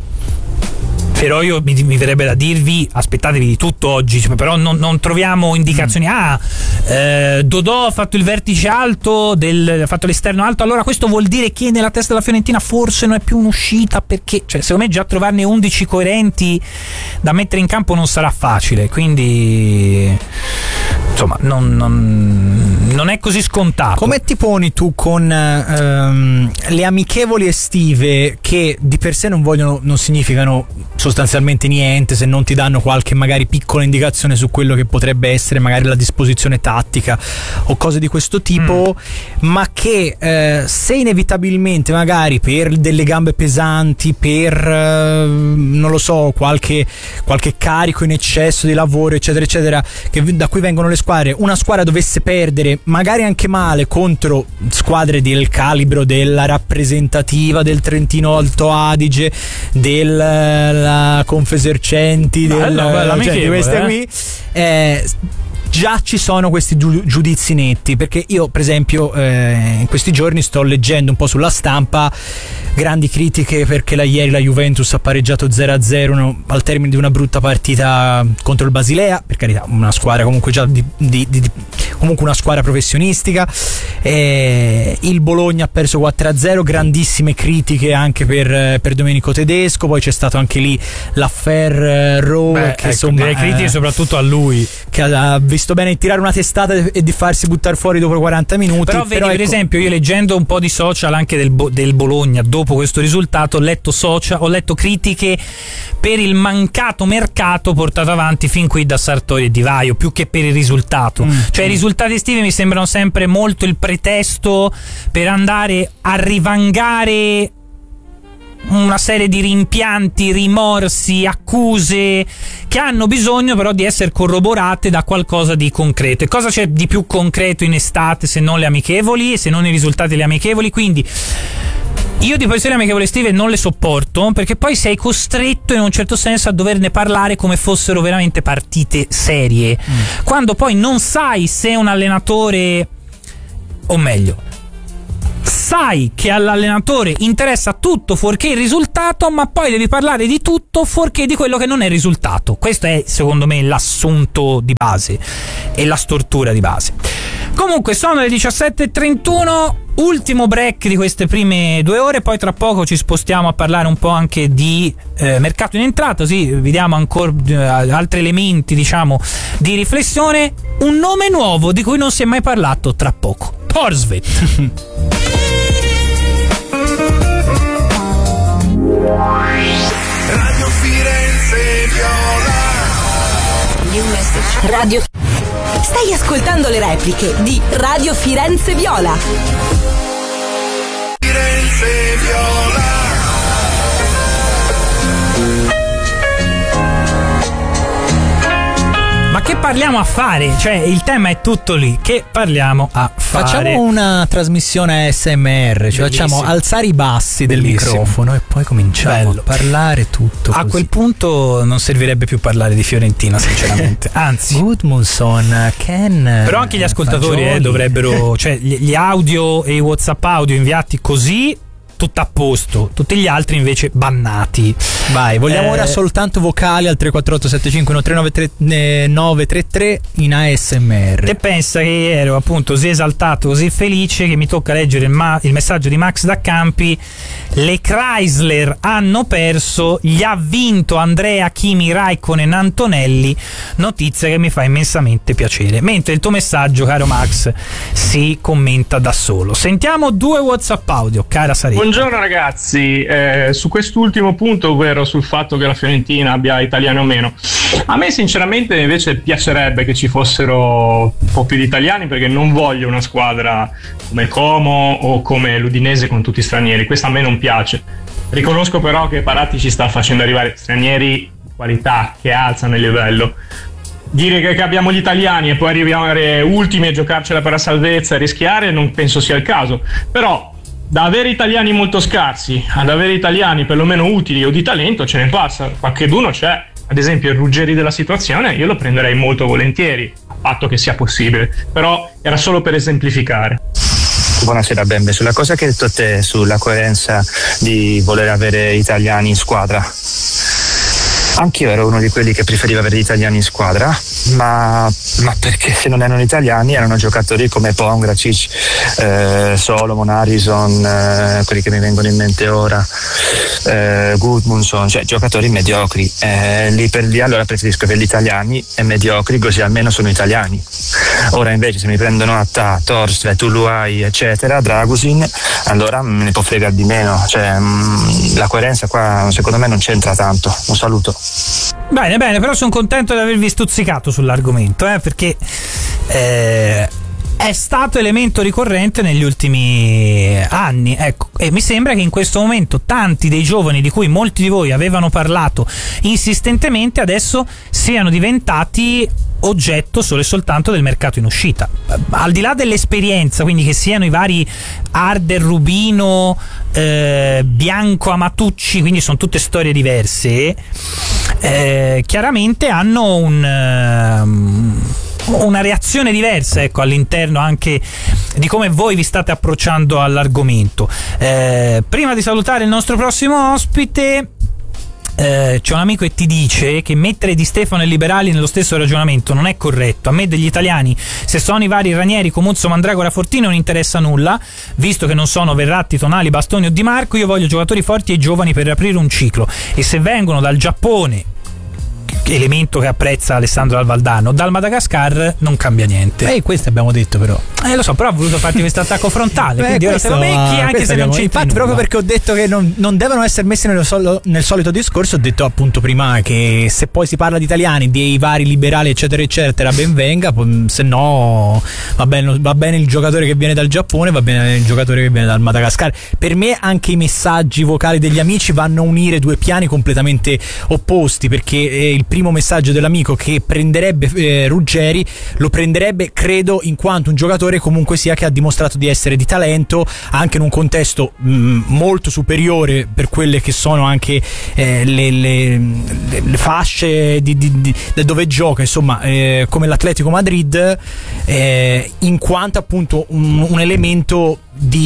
Però io mi, mi verrebbe da dirvi aspettatevi di tutto oggi, però non, non troviamo indicazioni. Mm. Ah, eh, Dodò ha fatto il vertice alto, del, ha fatto l'esterno alto, allora questo vuol dire che nella testa della Fiorentina forse non è più un'uscita, perché cioè, secondo me già trovarne undici coerenti da mettere in campo non sarà facile, quindi insomma non, non, non è così scontato. Come ti poni tu con ehm, le amichevoli estive, che di per sé non vogliono, non significano sostanzialmente niente se non ti danno qualche magari piccola indicazione su quello che potrebbe essere magari la disposizione tattica o cose di questo tipo, mm. ma che eh, se inevitabilmente magari per delle gambe pesanti, per eh, non lo so, qualche, qualche carico in eccesso di lavoro eccetera eccetera, che da cui vengono le squadre, una squadra dovesse perdere magari anche male contro squadre del calibro della rappresentativa del Trentino Alto Adige, del Confesercenti, del, bello, bello, cioè, di queste eh? qui, eh, già ci sono questi giudizi netti, perché io per esempio eh, in questi giorni sto leggendo un po' sulla stampa grandi critiche perché la, ieri la Juventus ha pareggiato zero a zero no, al termine di una brutta partita contro il Basilea, per carità una squadra comunque già di, di, di, comunque una squadra professionistica. Eh, il Bologna ha perso quattro a zero, grandissime critiche anche per, per Domenico Tedesco. Poi c'è stato anche lì l'affair Rowe, Beh, che ecco, insomma direi critiche eh, soprattutto a lui, che ha visto bene tirare una testata e di farsi buttare fuori dopo quaranta minuti. però vedi, però per ecco, esempio io leggendo un po' di social anche del, del Bologna dopo questo risultato ho letto social, ho letto critiche per il mancato mercato portato avanti fin qui da Sartori e Di Vaio, più che per il risultato. Mm. Cioè i risultati estivi mi sembrano sempre molto il pretesto per andare a rivangare una serie di rimpianti, rimorsi, accuse che hanno bisogno però di essere corroborate da qualcosa di concreto. E cosa c'è di più concreto in estate se non le amichevoli, se non i risultati delle amichevoli? Quindi io di per sé le amichevoli estive non le sopporto, perché poi sei costretto in un certo senso a doverne parlare come fossero veramente partite serie, mm. quando poi non sai se un allenatore, o meglio, sai che all'allenatore interessa tutto fuorché il risultato, ma poi devi parlare di tutto fuorché di quello che non è il risultato. Questo è secondo me l'assunto di base e la stortura di base. Comunque sono le diciassette e trentuno, ultimo break di queste prime due ore, poi tra poco ci spostiamo a parlare un po' anche di eh, mercato in entrata, così vediamo ancora eh, altri elementi, diciamo, di riflessione. Un nome nuovo di cui non si è mai parlato tra poco: Porsvet. Radio Firenze Viola. New message. Radio. Stai ascoltando le repliche di Radio Firenze Viola. Firenze Viola. Ma che parliamo a fare? Cioè, il tema è tutto lì. Che parliamo a fare? Facciamo una trasmissione A S M R, cioè facciamo alzare i bassi del Bellissimo. microfono e poi cominciamo Bello. a parlare tutto A così. quel punto non servirebbe più parlare di Fiorentina, sinceramente. Anzi, Gudmundsson, Ken. però anche gli ascoltatori eh, Fagioli. dovrebbero, cioè gli, gli audio e i WhatsApp audio inviati così, tutto a posto, tutti gli altri invece bannati. Vai, vogliamo eh, ora soltanto vocali al tre quattro otto sette cinque uno tre nove tre tre in A S M R. Te pensa che ero appunto così esaltato, così felice, che mi tocca leggere il, ma- il messaggio di Max da Campi: le Chrysler hanno perso, gli ha vinto Andrea, Kimi, Raikkonen, Antonelli, notizia che mi fa immensamente piacere. Mentre il tuo messaggio, caro Max, si commenta da solo. Sentiamo due WhatsApp audio, cara Sarina. Buongiorno ragazzi, eh, su quest'ultimo punto, ovvero sul fatto che la Fiorentina abbia italiani o meno, a me sinceramente invece piacerebbe che ci fossero un po' più di italiani, perché non voglio una squadra come Como o come l'Udinese con tutti stranieri. Questo a me non piace. Riconosco però che Paratti ci sta facendo arrivare stranieri di qualità che alzano il livello. Dire che, che abbiamo gli italiani e poi arrivare ultimi e giocarcela per la salvezza e rischiare non penso sia il caso, però da avere italiani molto scarsi ad avere italiani perlomeno utili o di talento ce ne passa, qualcheduno c'è. Ad esempio il Ruggeri della situazione io lo prenderei molto volentieri, a patto che sia possibile, però era solo per esemplificare. Buonasera Bembe, sulla cosa che hai detto te sulla coerenza di voler avere italiani in squadra, anch'io ero uno di quelli che preferiva avere gli italiani in squadra, ma, ma perché se non erano italiani erano giocatori come Pongracic, eh, Solomon, Harrison, eh, quelli che mi vengono in mente ora, eh, Gudmundsson, cioè giocatori mediocri. Eh, lì per lì allora preferisco avere gli italiani e mediocri, così almeno sono italiani. Ora invece se mi prendono Attà, Torstvedt, Uluai eccetera, Dragusin, allora me ne può fregare di meno, cioè mh, la coerenza qua secondo me non c'entra tanto. Un saluto. Bene, bene, però sono contento di avervi stuzzicato sull'argomento, eh, perché eh, è stato elemento ricorrente negli ultimi anni, ecco, e mi sembra che in questo momento tanti dei giovani di cui molti di voi avevano parlato insistentemente adesso siano diventati oggetto solo e soltanto del mercato in uscita, al di là dell'esperienza, quindi che siano i vari Arder, Rubino, eh, Bianco, Amatucci, quindi sono tutte storie diverse, eh, chiaramente hanno un um, una reazione diversa, ecco, all'interno anche di come voi vi state approcciando all'argomento. Eh, prima di salutare il nostro prossimo ospite, Eh, c'è un amico che ti dice che mettere Di Stefano e Liberali nello stesso ragionamento non è corretto. A me degli italiani, se sono i vari Ranieri, Comuzzo, Mandragora, Fortini, non interessa nulla, visto che non sono Verratti, Tonali, Bastoni o Di Marco. Io voglio giocatori forti e giovani per aprire un ciclo, e se vengono dal Giappone, elemento che apprezza Alessandro Dal Valdano, dal Madagascar, non cambia niente. E eh, questo abbiamo detto però. Eh lo so, però ho voluto farti questo attacco frontale. Beh, quindi ora te lo becchi, anche se abbiamo, non c'è. infatti, proprio perché ho detto che non, non devono essere messi nel, solo, nel solito discorso, ho detto appunto prima che se poi si parla di italiani, dei vari liberali, eccetera, eccetera, ben venga, se no va bene, va bene il giocatore che viene dal Giappone, va bene il giocatore che viene dal Madagascar. Per me anche i messaggi vocali degli amici vanno a unire due piani completamente opposti, perché eh, il primo messaggio dell'amico che prenderebbe eh, Ruggeri lo prenderebbe, credo, in quanto un giocatore comunque sia che ha dimostrato di essere di talento anche in un contesto mh, molto superiore per quelle che sono anche eh, le, le, le, le fasce di, di, di, di dove gioca, insomma, eh, come l'Atletico Madrid, eh, in quanto appunto un, un elemento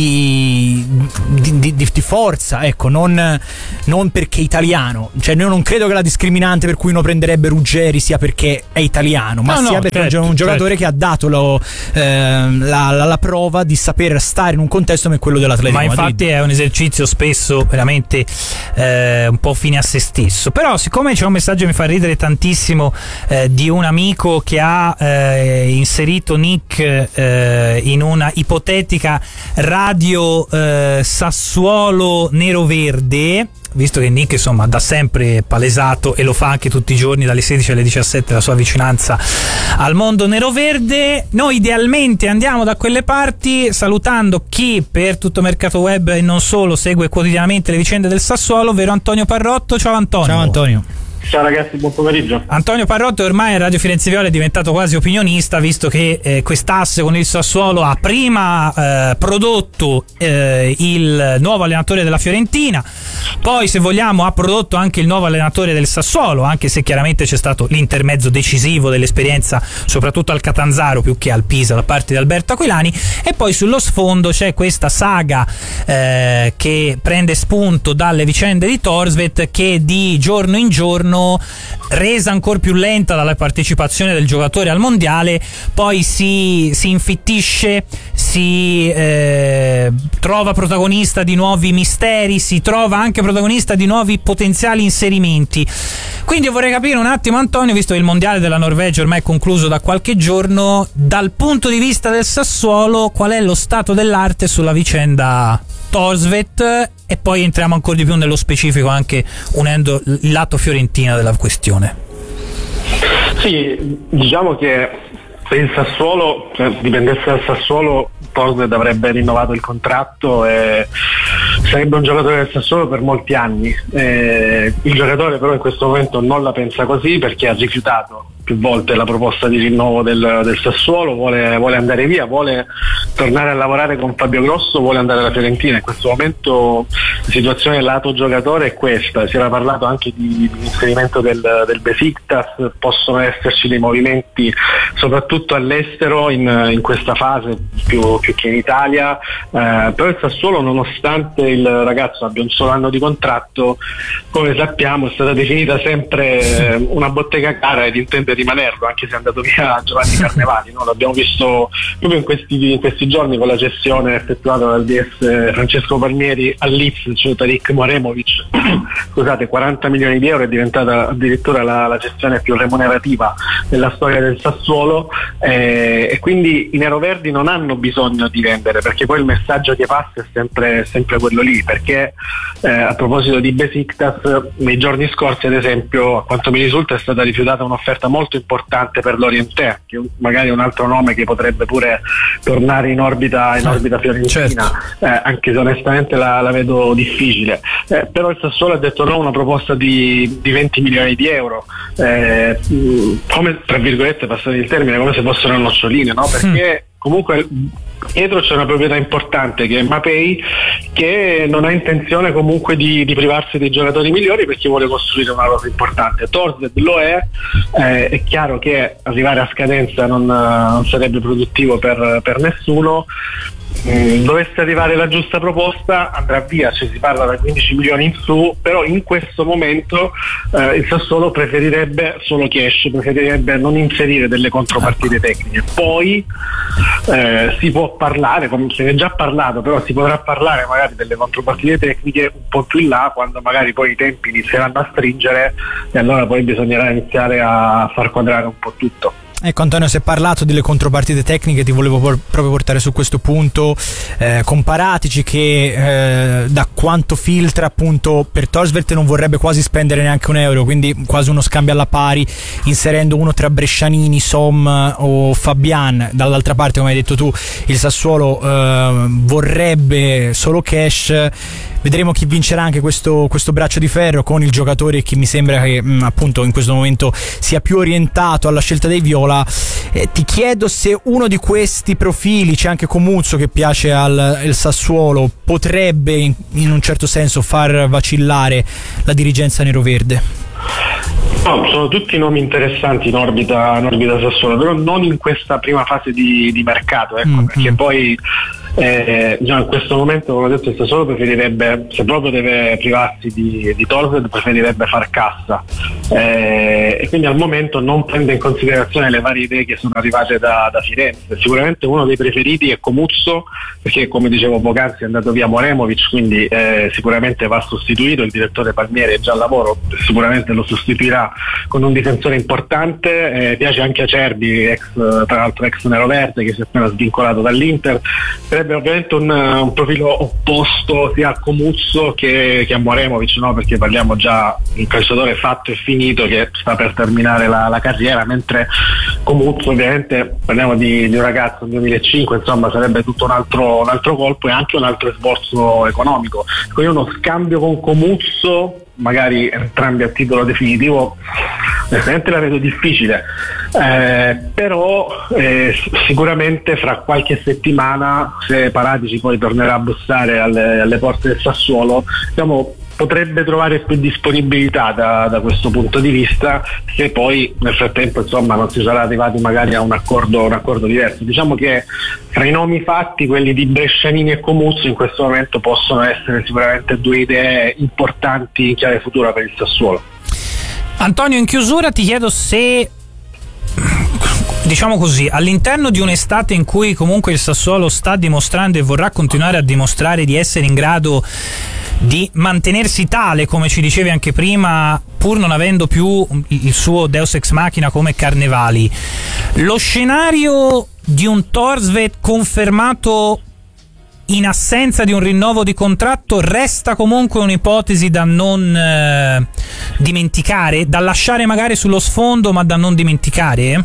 di, di, di, di forza, ecco, non, non perché italiano, cioè io non credo che la discriminante per cui uno prenderebbe Ruggeri sia perché è italiano, ma no, sia no, perché certo, è un giocatore certo. che ha dato lo, eh, la, la, la prova di saper stare in un contesto come quello dell'Atletico ma Madrid. infatti è un esercizio spesso veramente eh, un po' fine a se stesso. Però siccome c'è un messaggio che mi fa ridere tantissimo eh, di un amico che ha eh, inserito Nick eh, in una ipotetica radio eh, Sassuolo nero-verde, visto che Nick insomma da sempre palesato e lo fa anche tutti i giorni dalle sedici alle diciassette la sua vicinanza al mondo nero-verde, noi idealmente andiamo da quelle parti salutando chi per tutto Mercato Web e non solo segue quotidianamente le vicende del Sassuolo, ovvero Antonio Parrotto. Ciao Antonio. Ciao Antonio. Ciao ragazzi, buon pomeriggio. Antonio Parrotto ormai a Radio Firenze Viola è diventato quasi opinionista, visto che eh, quest'asse con il Sassuolo ha prima eh, prodotto eh, il nuovo allenatore della Fiorentina, poi se vogliamo ha prodotto anche il nuovo allenatore del Sassuolo, anche se chiaramente c'è stato l'intermezzo decisivo dell'esperienza soprattutto al Catanzaro più che al Pisa da parte di Alberto Aquilani, e poi sullo sfondo c'è questa saga eh, che prende spunto dalle vicende di Thorstvedt, che di giorno in giorno, resa ancora più lenta dalla partecipazione del giocatore al mondiale, poi si, si infittisce, si eh, trova protagonista di nuovi misteri, si trova anche protagonista di nuovi potenziali inserimenti. Quindi io vorrei capire un attimo, Antonio, visto che il mondiale della Norvegia ormai è concluso da qualche giorno, dal punto di vista del Sassuolo qual è lo stato dell'arte sulla vicenda Thorstvedt, e poi entriamo ancora di più nello specifico anche unendo il lato fiorentina della questione. Sì, diciamo che se il Sassuolo, cioè, dipendesse dal Sassuolo, Thorstvedt avrebbe rinnovato il contratto e sarebbe un giocatore del Sassuolo per molti anni. Eh, il giocatore però in questo momento non la pensa così, perché ha rifiutato più volte la proposta di rinnovo del, del Sassuolo, vuole, vuole andare via, vuole tornare a lavorare con Fabio Grosso, vuole andare alla Fiorentina. In questo momento la situazione lato giocatore è questa. Si era parlato anche di, di inserimento del, del Besiktas, possono esserci dei movimenti soprattutto all'estero in, in questa fase più, più che in Italia, eh, però il Sassuolo, nonostante il ragazzo abbia un solo anno di contratto, come sappiamo è stata definita sempre una bottega cara ed intende rimanerlo, anche se è andato via Giovanni Carnevali, no? L'abbiamo visto proprio in questi, in questi giorni con la cessione effettuata dal D S Francesco Palmieri al Leeds, cioè Tarik Moremovic. Scusate, quaranta milioni di euro, è diventata addirittura la, la gestione più remunerativa della storia del Sassuolo, eh, e quindi i neroverdi non hanno bisogno di vendere, perché poi il messaggio che passa è sempre, sempre quello lì. Perché eh, a proposito di Besiktas, nei giorni scorsi ad esempio, a quanto mi risulta, è stata rifiutata un'offerta molto importante per Lorientè, che magari è un altro nome che potrebbe pure tornare in orbita, in orbita fiorentina, certo. eh, anche se onestamente la, la vedo difficile, eh, però il Sassuolo ha detto no a una proposta di, di venti milioni di euro, eh, come, tra virgolette, passate il termine, come se fossero noccioline, no? Perché comunque dietro c'è una proprietà importante che è Mapei, che non ha intenzione comunque di, di privarsi dei giocatori migliori, perché vuole costruire una rosa importante. Thorstvedt lo è, eh, è chiaro che arrivare a scadenza non, non sarebbe produttivo per, per nessuno. Mm, dovesse arrivare la giusta proposta andrà via, cioè si parla da quindici milioni in su, però in questo momento eh, il Sassuolo preferirebbe solo cash, preferirebbe non inserire delle contropartite tecniche. Poi eh, si può parlare, come se ne è già parlato, però si potrà parlare magari delle contropartite tecniche un po' più in là, quando magari poi i tempi inizieranno a stringere, e allora poi bisognerà iniziare a far quadrare un po' tutto. Ecco Antonio, si è parlato delle contropartite tecniche, ti volevo por- proprio portare su questo punto, eh, comparatici che eh, da quanto filtra appunto per Thorstvedt non vorrebbe quasi spendere neanche un euro, quindi quasi uno scambio alla pari, inserendo uno tra Brescianini, Som o Fabian. Dall'altra parte, come hai detto tu, il Sassuolo eh, vorrebbe solo cash. Vedremo chi vincerà anche questo, questo braccio di ferro con il giocatore che mi sembra che mh, appunto in questo momento sia più orientato alla scelta dei viola. Eh, ti chiedo se uno di questi profili, c'è anche Comuzzo che piace al, al Sassuolo, potrebbe in, in un certo senso far vacillare la dirigenza neroverde. No, sono tutti nomi interessanti in orbita, in orbita Sassuolo, però non in questa prima fase di, di mercato, ecco, mm-hmm. perché poi eh, diciamo, in questo momento, come ho detto, il Sassuolo preferirebbe, se proprio deve privarsi di, di Thorstvedt, preferirebbe far cassa, eh, e quindi al momento non prende in considerazione le varie idee che sono arrivate da, da Firenze. Sicuramente uno dei preferiti è Comuzzo, perché come dicevo poc'anzi è andato via Moremovic, quindi eh, sicuramente va sostituito. Il direttore Palmieri è già al lavoro, sicuramente lo sostituirà con un difensore importante. Eh, piace anche Acerbi, ex, tra l'altro ex neroverde, che si è appena svincolato dall'Inter. Sarebbe ovviamente un, un profilo opposto sia a Comuzzo che, che a Moremovic, no? Perché parliamo già di un calciatore fatto e finito che sta per terminare la, la carriera, mentre Comuzzo ovviamente parliamo di, di un ragazzo del duemilacinque, insomma sarebbe tutto un altro, un altro colpo e anche un altro sforzo economico. Quindi uno scambio con Comuzzo, magari entrambi a titolo definitivo, onestamente la vedo difficile, eh, però eh, sicuramente fra qualche settimana, se Paratici poi tornerà a bussare alle, alle porte del Sassuolo, diciamo, potrebbe trovare più disponibilità da, da questo punto di vista, se poi nel frattempo insomma non si sarà arrivati magari a un accordo, un accordo diverso. Diciamo che tra i nomi fatti, quelli di Brescianini e Comuzzo in questo momento possono essere sicuramente due idee importanti in chiave futura per il Sassuolo. Antonio, in chiusura ti chiedo se, diciamo così, all'interno di un'estate in cui comunque il Sassuolo sta dimostrando e vorrà continuare a dimostrare di essere in grado di mantenersi tale, come ci dicevi anche prima, pur non avendo più il suo Deus Ex Machina come Carnevali, lo scenario di un Thorstvedt confermato in assenza di un rinnovo di contratto resta comunque un'ipotesi da non eh, dimenticare, da lasciare magari sullo sfondo ma da non dimenticare?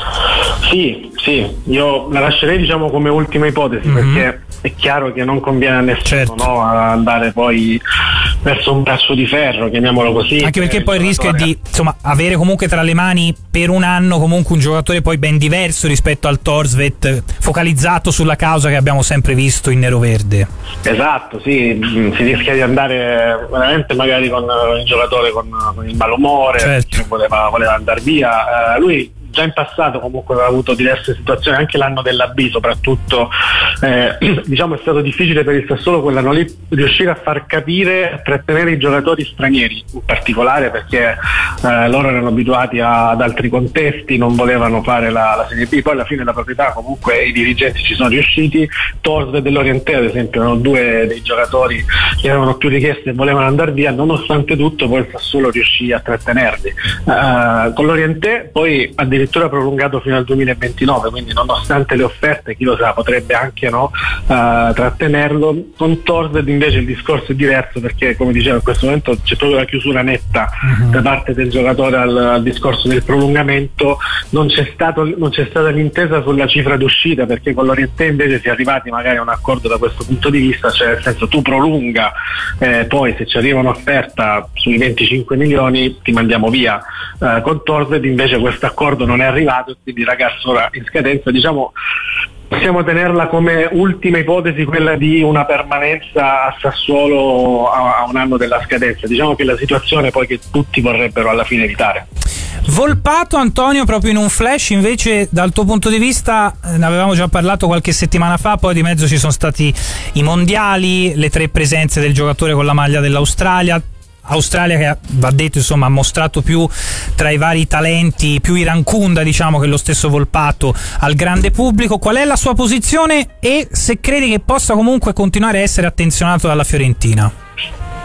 Sì, sì, io la lascerei diciamo come ultima ipotesi, mm-hmm. perché è chiaro che non conviene a nessuno, certo. no, andare poi verso un braccio di ferro, chiamiamolo così. Anche perché poi il rischio è di insomma avere comunque tra le mani per un anno comunque un giocatore poi ben diverso rispetto al Thorstvedt focalizzato sulla causa che abbiamo sempre visto in neroverde. Esatto, sì, si rischia di andare veramente magari con il giocatore con, con il malumore, certo. voleva, voleva andare via. Uh, lui già in passato comunque aveva avuto diverse situazioni, anche l'anno della B soprattutto, eh, diciamo è stato difficile per il Sassuolo quell'anno lì riuscire a far capire, a trattenere i giocatori stranieri in particolare, perché eh, loro erano abituati a, ad altri contesti, non volevano fare la, la Serie B. Poi alla fine la proprietà, comunque i dirigenti ci sono riusciti. Thorstvedt e Lorientè ad esempio erano due dei giocatori che avevano più richieste e volevano andare via, nonostante tutto poi il Sassuolo riuscì a trattenerli. Uh, con Lorientè poi addirittura prolungato fino al duemilaventinove, quindi nonostante le offerte chi lo sa potrebbe anche no, uh, trattenerlo. Con Thorstvedt invece il discorso è diverso, perché come dicevo in questo momento c'è proprio la chiusura netta uh-huh. da parte del giocatore al, al discorso del prolungamento. Non c'è, stato, non c'è stata l'intesa sulla cifra d'uscita, perché con Lorientè invece si è arrivati magari a un accordo da questo punto di vista, cioè nel senso tu prolunga, eh, poi se ci arriva un'offerta sui venticinque milioni ti mandiamo via. Uh, con Thorstvedt invece questo accordo non è arrivato, quindi ragazzo ora in scadenza, diciamo possiamo tenerla come ultima ipotesi quella di una permanenza a Sassuolo a, a un anno della scadenza. Diciamo che la situazione poi che tutti vorrebbero alla fine evitare. Volpato, Antonio, proprio in un flash invece dal tuo punto di vista, ne avevamo già parlato qualche settimana fa, poi di mezzo ci sono stati i mondiali, le tre presenze del giocatore con la maglia dell'Australia, Australia che va detto insomma ha mostrato più tra i vari talenti, più irancunda diciamo che lo stesso Volpato al grande pubblico. Qual è la sua posizione e se credi che possa comunque continuare a essere attenzionato dalla Fiorentina?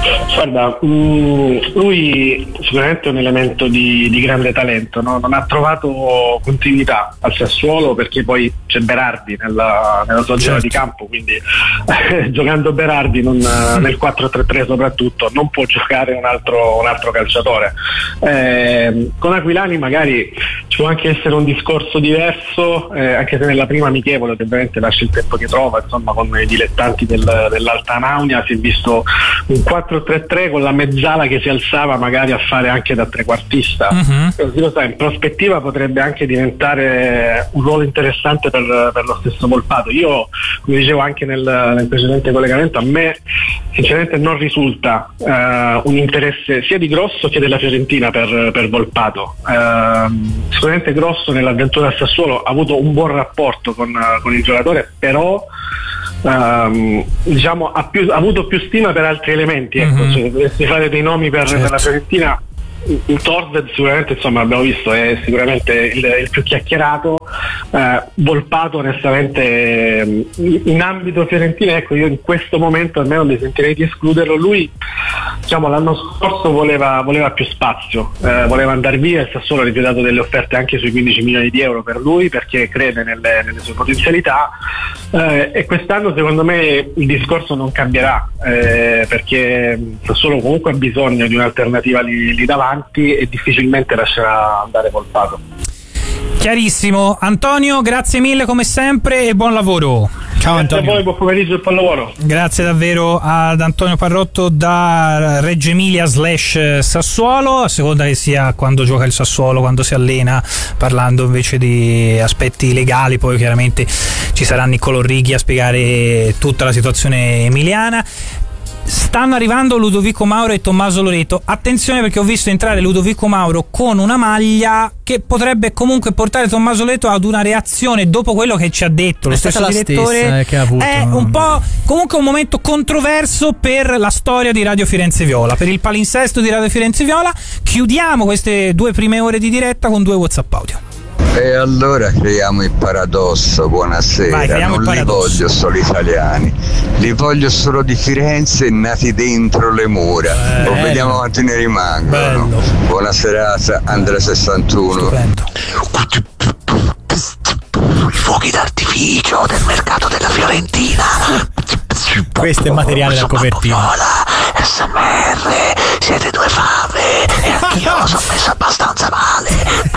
Guarda, mh, lui sicuramente è un elemento di, di grande talento, no? Non ha trovato continuità al Sassuolo perché poi c'è Berardi nella, nella sua zona di campo, quindi eh, giocando Berardi non, nel quattro tre tre soprattutto non può giocare un altro, un altro calciatore. Eh, con Aquilani magari ci può anche essere un discorso diverso, eh, anche se nella prima amichevole ovviamente lascia il tempo che trova, insomma con i dilettanti del, dell'Alta Naunia si è visto un quattro tre tre con la mezzala che si alzava magari a fare anche da trequartista. Uh-huh. Così lo sai, in prospettiva potrebbe anche diventare un ruolo interessante per, per lo stesso Volpato. Io, come dicevo anche nel, nel precedente collegamento, a me sinceramente non risulta uh, un interesse sia di Grosso che della Fiorentina per, per Volpato. Uh, sicuramente Grosso nell'avventura al Sassuolo ha avuto un buon rapporto con, uh, con il giocatore, però Um, diciamo ha, più, ha avuto più stima per altri elementi, ecco. Mm-hmm. Cioè, se dovessi fare dei nomi per, certo. per la Fiorentina, il Torved sicuramente, insomma, abbiamo visto, è sicuramente il, il più chiacchierato. eh, Volpato onestamente in ambito Fiorentina, ecco, io in questo momento almeno mi sentirei di escluderlo. Lui, diciamo, l'anno scorso voleva, voleva più spazio, eh, voleva andare via, il Sassuolo ha rifiutato delle offerte anche sui quindici milioni di euro per lui perché crede nelle, nelle sue potenzialità, eh, e quest'anno secondo me il discorso non cambierà, eh, perché il Sassuolo comunque ha bisogno di un'alternativa lì, lì davanti e difficilmente lascerà andare Volpato. Chiarissimo. Antonio, grazie mille come sempre e buon lavoro. Ciao Antonio. Grazie a voi, buon pomeriggio e buon lavoro. Grazie davvero ad Antonio Parrotto da Reggio Emilia slash Sassuolo, a seconda che sia quando gioca il Sassuolo, quando si allena, parlando invece di aspetti legali. Poi chiaramente ci sarà Niccolò Righi a spiegare tutta la situazione emiliana. Stanno arrivando Ludovico Mauro e Tommaso Loreto. Attenzione, perché ho visto entrare Ludovico Mauro con una maglia che potrebbe comunque portare Tommaso Loreto ad una reazione dopo quello che ci ha detto lo stesso direttore. Stessa, eh, che ha avuto. È un po' comunque un momento controverso per la storia di Radio Firenze Viola, per il palinsesto di Radio Firenze Viola. Chiudiamo queste due prime ore di diretta con due WhatsApp audio. E allora creiamo il paradosso, buonasera. Vai, non li voglio solo italiani, li voglio solo di Firenze e nati dentro le mura. Bello. O vediamo quanti ne rimangono. Bello. Buona serata, Andrea sessantuno. Stupendo. I fuochi d'artificio del mercato della Fiorentina. Questo è materiale da copertina. S M R, siete due fave e anch'io lo sono messo abbastanza male.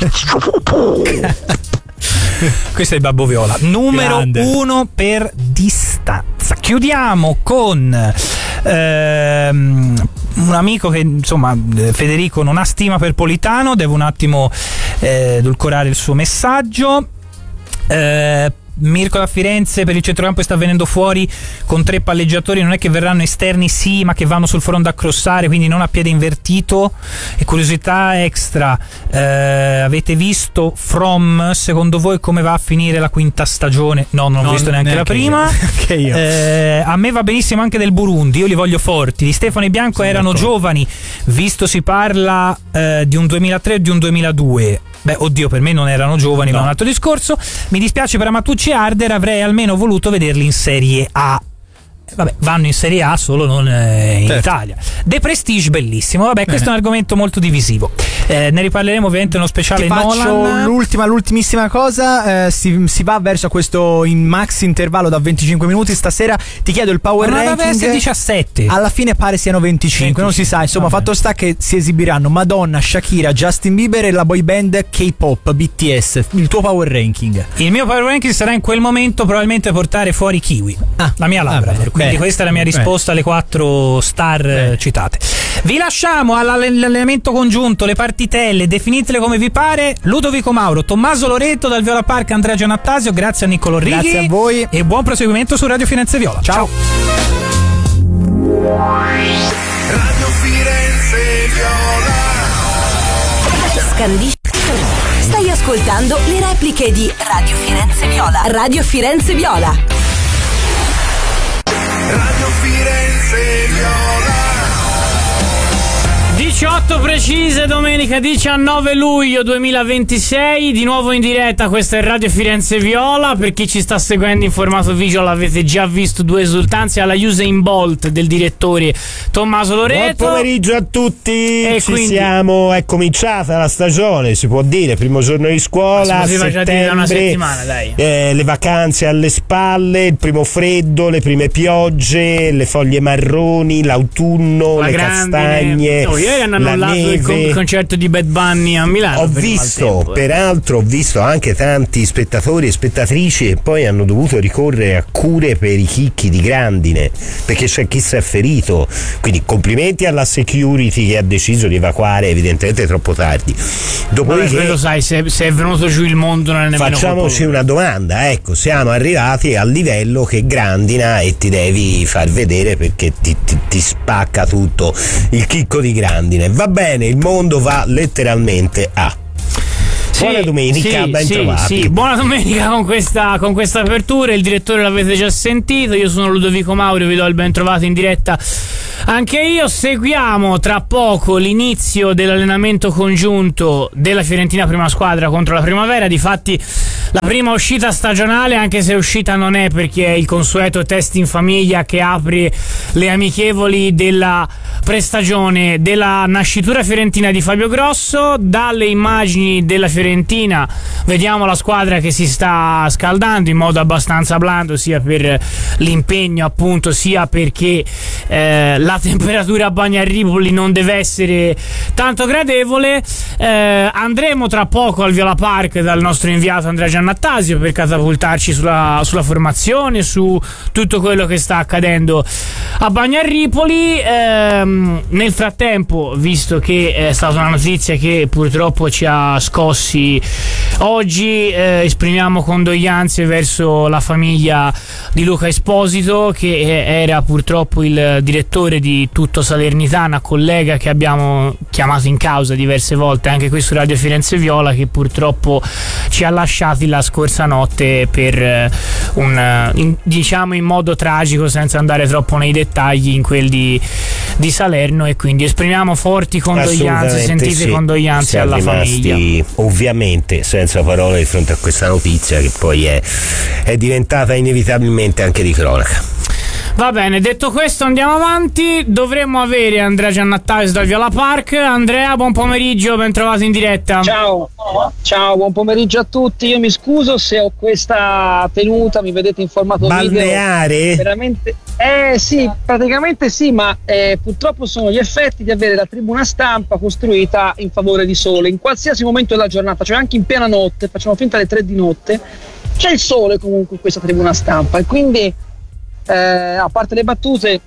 Questo è il Babbo Viola, numero Grande. uno per distanza. Chiudiamo con ehm, un amico che, insomma, Federico non ha stima per Politano, deve un attimo eh, edulcorare il suo messaggio. eh, Mirko da Firenze: per il centrocampo sta venendo fuori con tre palleggiatori, non è che verranno esterni, sì, ma che vanno sul fronte a crossare, quindi non a piede invertito. E curiosità extra, eh, avete visto From? Secondo voi come va a finire la quinta stagione? No, non ho no, visto neanche, neanche la prima. Che io. Eh, a me va benissimo anche del Burundi, io li voglio forti. Di Stefano e Bianco sì, erano d'accordo. Giovani, visto si parla eh, di un duemilatré o di un duemiladue. Beh, oddio, per me non erano giovani, no. Ma è un altro discorso. Mi dispiace per Amatucci e Harder, avrei almeno voluto vederli in Serie A. Vabbè, vanno in Serie A, solo non eh, in certo. Italia. The Prestige, bellissimo. Vabbè, Bene. Questo è un argomento molto divisivo. Eh, ne riparleremo ovviamente in uno speciale Ti faccio Nolan. l'ultima, l'ultimissima cosa. Eh, si, si va verso questo in max intervallo da venticinque minuti. Stasera ti chiedo il power Ma ranking. essere diciassette. Alla fine pare siano venticinque, venticinque. Non si sa. Insomma, Vabbè. Fatto sta che si esibiranno Madonna, Shakira, Justin Bieber e la boy band K-pop B T S. Il tuo power ranking? Il mio power ranking sarà in quel momento probabilmente portare fuori Kiwi, ah. la mia Labrador. Quindi Beh. Questa è la mia risposta Beh. Alle quattro star Beh. Citate. Vi lasciamo all'allenamento congiunto, le partitelle, definitele come vi pare. Ludovico Mauro, Tommaso Loreto dal Viola Park, Andrea Giannattasio, grazie a Niccolò Righi. Grazie a voi e buon proseguimento su Radio Firenze Viola. Ciao. Radio Firenze Viola. Scandisci. Stai ascoltando le repliche di Radio Firenze Viola. Radio Firenze Viola. Radio Firenze Viola. diciotto precise, domenica diciannove luglio duemilaventisei, di nuovo in diretta. Questa è Radio Firenze Viola. Per chi ci sta seguendo in formato visual, avete già visto due esultanze alla Usain Bolt del direttore Tommaso Loreto. Buon pomeriggio a tutti, e ci quindi... siamo, è cominciata la stagione, si può dire, primo giorno di scuola, si poteva già dire da una settimana, dai. Eh, le vacanze alle spalle, il primo freddo, le prime piogge, le foglie marroni, l'autunno, la le grandine. castagne, oh, ieri hanno annullato il, con- il concerto di Bad Bunny a Milano. Ho visto, tempo, eh. peraltro ho visto anche tanti spettatori e spettatrici che poi hanno dovuto ricorrere a cure per i chicchi di grandine, perché c'è chi si è ferito, quindi complimenti alla security che ha deciso di evacuare evidentemente troppo tardi. Dopodiché, Vabbè, lo sai, se, se è venuto giù il mondo non è nemmeno facciamoci una domanda, ecco, siamo arrivati al livello che grandina e ti devi far vedere perché ti, ti, ti spacca tutto il chicco di grandine. Va bene, il mondo va letteralmente a... Sì, buona domenica, sì, ben sì, trovati. Sì, buona domenica con questa, con questa apertura. Il direttore l'avete già sentito, io sono Ludovico Mauro, vi do il ben trovato in diretta anche io. Seguiamo tra poco l'inizio dell'allenamento congiunto della Fiorentina prima squadra contro la Primavera. Difatti la prima uscita stagionale, anche se uscita non è, perché è il consueto test in famiglia che apre le amichevoli della prestagione della nascitura fiorentina di Fabio Grosso. Dalle immagini della Fiorentina vediamo la squadra che si sta scaldando in modo abbastanza blando, sia per l'impegno appunto, sia perché eh, la temperatura a Bagnarripoli non deve essere tanto gradevole. Eh, andremo tra poco al Viola Park dal nostro inviato Andrea Giannattasio per catapultarci sulla, sulla formazione, su tutto quello che sta accadendo a Bagnarripoli. Ehm, nel frattempo, visto che è stata una notizia che purtroppo ci ha scossi oggi, eh, esprimiamo condoglianze verso la famiglia di Luca Esposito, che era purtroppo il direttore di Tutto Salernitana, collega che abbiamo chiamato in causa diverse volte anche qui su Radio Firenze Viola, che purtroppo ci ha lasciati la scorsa notte per un, in, diciamo in modo tragico, senza andare troppo nei dettagli, in quel di, di Salerno, e quindi esprimiamo forti condoglianze, sentite sì. condoglianze Siamo alla famiglia. Ovviamente senza parole di fronte a questa notizia che poi è, è diventata inevitabilmente anche di cronaca. Va bene, detto questo andiamo avanti. Dovremmo avere Andrea Giannattasio dal Viola Park. Andrea, buon pomeriggio, ben trovato in diretta. Ciao, ciao, buon pomeriggio a tutti. Io mi scuso se ho questa tenuta, mi vedete in formato balneare? Video. Veramente? Eh sì, praticamente sì, ma eh, purtroppo sono gli effetti di avere la tribuna stampa costruita in favore di sole. In qualsiasi momento della giornata, cioè anche in piena notte, facciamo finta alle tre di notte, c'è il sole comunque in questa tribuna stampa, e quindi Eh, a parte le battute,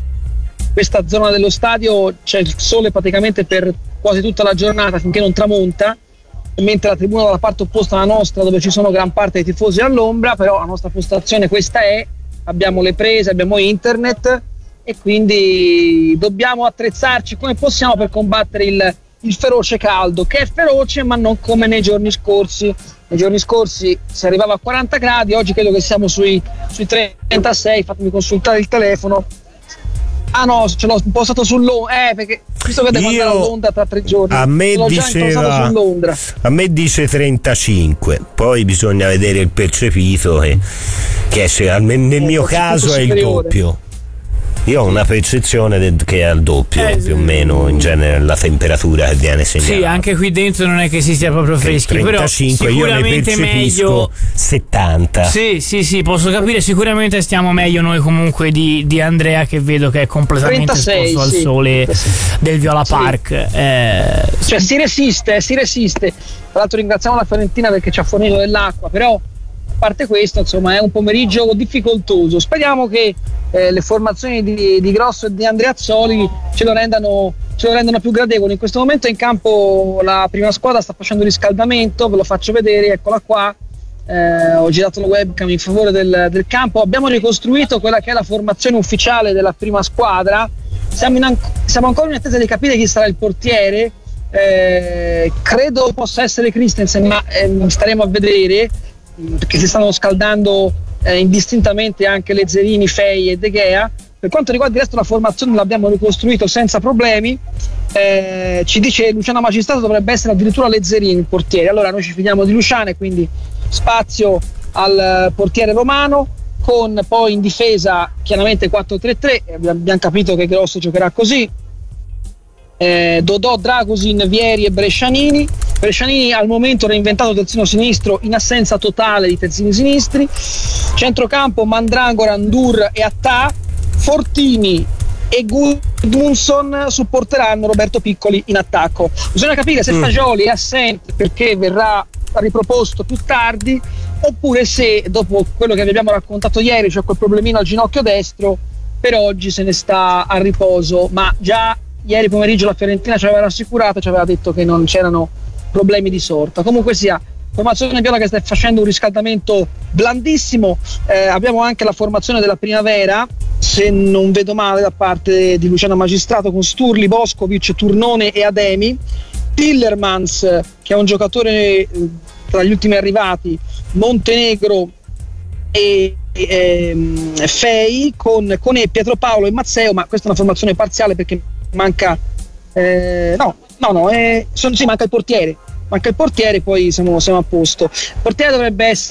questa zona dello stadio c'è il sole praticamente per quasi tutta la giornata finché non tramonta, mentre la tribuna dalla parte opposta alla nostra, dove ci sono gran parte dei tifosi, all'ombra. Però la nostra postazione questa è, abbiamo le prese, abbiamo internet, e quindi dobbiamo attrezzarci come possiamo per combattere il, il feroce caldo, che è feroce ma non come nei giorni scorsi. Nei giorni scorsi si arrivava a quaranta gradi, oggi credo che siamo sui, sui trentasei, fatemi consultare il telefono. Ah no, ce l'ho impostato sull'Ondra, eh, perché visto che devo andare a Londra tra tre giorni, a me l'ho già diceva, impostato sull'Ondra. A me dice trentacinque, poi bisogna vedere il percepito che, che è, nel mio caso è il doppio. Io ho una percezione de- che è al doppio, eh, più o meno, in genere, la temperatura che viene segnalata. Sì, anche qui dentro non è che si stia proprio freschi, trentacinque, però sicuramente io ne meglio settanta. Sì, sì, sì, posso capire, sicuramente stiamo meglio noi comunque di, di Andrea, che vedo che è completamente trentasei, esposto sì, al sole del Viola sì. Park. Eh, cioè si resiste, si resiste. Tra l'altro ringraziamo la Fiorentina perché ci ha fornito dell'acqua, però a parte questo, insomma, è un pomeriggio difficoltoso. Speriamo che eh, le formazioni di, di Grosso e di Andreazzoli ce lo rendano ce lo rendano più gradevole. In questo momento in campo la prima squadra sta facendo riscaldamento, ve lo faccio vedere, eccola qua. Eh, ho girato la webcam in favore del, del campo. Abbiamo ricostruito quella che è la formazione ufficiale della prima squadra. Siamo, in, siamo ancora in attesa di capire chi sarà il portiere. Eh, credo possa essere Christensen, ma eh, staremo a vedere, perché si stanno scaldando eh, indistintamente anche Lezzerini, Fei e De Gea. Per quanto riguarda il resto della formazione l'abbiamo ricostruito senza problemi. Eh, ci dice Luciano Magistrato dovrebbe essere addirittura Lezzerini il portiere. Allora noi ci fidiamo di Luciano e quindi spazio al portiere romano, con poi in difesa chiaramente quattro tre tre, abbiamo capito che Grosso giocherà così. Eh, Dodò, Dragosin, Vieri e Brescianini. Brescianini al momento reinventato terzino sinistro in assenza totale di terzini sinistri. Centrocampo Mandragora, Ndur e Attà. Fortini e Gudmundsson supporteranno Roberto Piccoli in attacco. Bisogna capire se Fagioli è assente perché verrà riproposto più tardi, oppure se dopo quello che vi abbiamo raccontato ieri, cioè quel problemino al ginocchio destro, per oggi se ne sta a riposo. Ma già ieri pomeriggio la Fiorentina ci aveva rassicurato, ci aveva detto che non c'erano problemi di sorta. Comunque sia, formazione viola che sta facendo un riscaldamento blandissimo. Eh, abbiamo anche la formazione della primavera, se non vedo male, da parte di Luciano Magistrato, con Sturli, Boskovic, Turnone e Ademi. Tillermans, che è un giocatore eh, tra gli ultimi arrivati, Montenegro e ehm, Fei, con, con e Pietro Paolo e Mazzeo, ma questa è una formazione parziale perché manca eh, no, no, no, eh, son, sì, manca il portiere manca il portiere, poi siamo, siamo a posto. Il portiere dovrebbe essere